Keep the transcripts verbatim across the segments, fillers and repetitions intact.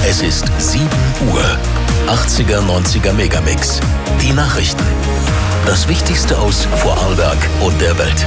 Es ist sieben Uhr. achtziger, neunziger Megamix. Die Nachrichten. Das Wichtigste aus Vorarlberg und der Welt.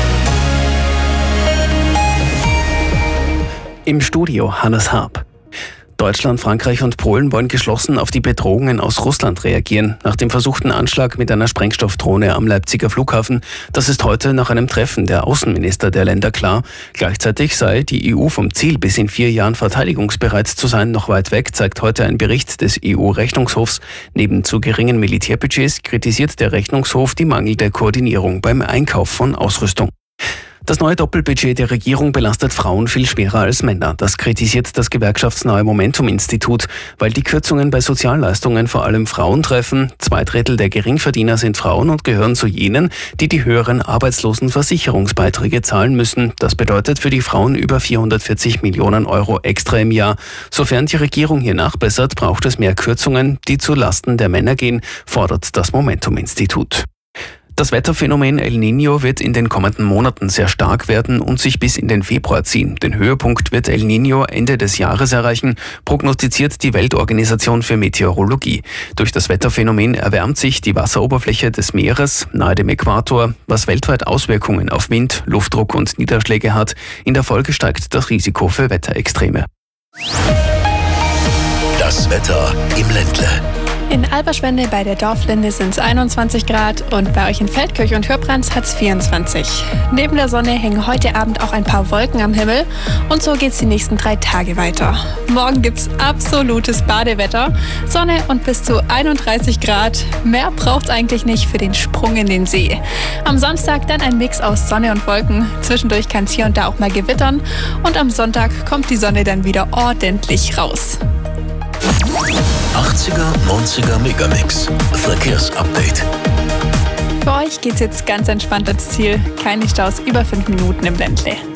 Im Studio Hannes Harp. Deutschland, Frankreich und Polen wollen geschlossen auf die Bedrohungen aus Russland reagieren. Nach dem versuchten Anschlag mit einer Sprengstoffdrohne am Leipziger Flughafen. Das ist heute nach einem Treffen der Außenminister der Länder klar. Gleichzeitig sei die E U vom Ziel, bis in vier Jahren verteidigungsbereit zu sein, noch weit weg, zeigt heute ein Bericht des E U-Rechnungshofs. Neben zu geringen Militärbudgets kritisiert der Rechnungshof die mangelnde Koordinierung beim Einkauf von Ausrüstung. Das neue Doppelbudget der Regierung belastet Frauen viel schwerer als Männer. Das kritisiert das gewerkschaftsnahe Momentum-Institut, weil die Kürzungen bei Sozialleistungen vor allem Frauen treffen. Zwei Drittel der Geringverdiener sind Frauen und gehören zu jenen, die die höheren Arbeitslosenversicherungsbeiträge zahlen müssen. Das bedeutet für die Frauen über vierhundertvierzig Millionen Euro extra im Jahr. Sofern die Regierung hier nachbessert, braucht es mehr Kürzungen, die zu Lasten der Männer gehen, fordert das Momentum-Institut. Das Wetterphänomen El Niño wird in den kommenden Monaten sehr stark werden und sich bis in den Februar ziehen. Den Höhepunkt wird El Niño Ende des Jahres erreichen, prognostiziert die Weltorganisation für Meteorologie. Durch das Wetterphänomen erwärmt sich die Wasseroberfläche des Meeres nahe dem Äquator, was weltweit Auswirkungen auf Wind, Luftdruck und Niederschläge hat. In der Folge steigt das Risiko für Wetterextreme. Das Wetter im Ländle. In Alberschwende bei der Dorflinde sind es einundzwanzig Grad und bei euch in Feldkirch und Hürbrand hat es vierundzwanzig. Neben der Sonne hängen heute Abend auch ein paar Wolken am Himmel und so geht es die nächsten drei Tage weiter. Morgen gibt es absolutes Badewetter, Sonne und bis zu einunddreißig Grad. Mehr braucht es eigentlich nicht für den Sprung in den See. Am Samstag dann ein Mix aus Sonne und Wolken. Zwischendurch kann es hier und da auch mal gewittern und am Sonntag kommt die Sonne dann wieder ordentlich raus. achtziger, neunziger Megamix. Verkehrsupdate. Für euch geht's jetzt ganz entspannt ins Ziel. Keine Staus über fünf Minuten im Ländle.